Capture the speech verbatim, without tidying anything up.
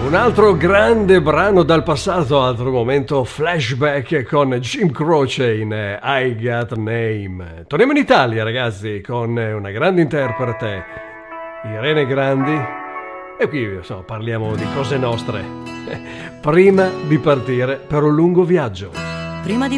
Un altro grande brano dal passato, altro momento flashback con Jim Croce in I Got a Name. Torniamo in Italia, ragazzi, con una grande interprete, Irene Grandi, e qui insomma, parliamo di cose nostre. Prima di partire per un lungo viaggio. Prima di